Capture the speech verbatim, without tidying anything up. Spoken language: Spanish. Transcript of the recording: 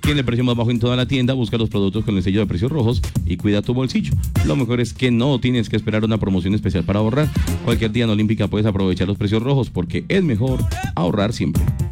Tiene el precio más bajo en toda la tienda. Busca los productos con el sello de precios rojos y cuida tu bolsillo. Lo mejor es que no tienes que esperar una promoción especial para ahorrar. Cualquier día en Olímpica puedes aprovechar los precios rojos porque es mejor ahorrar siempre.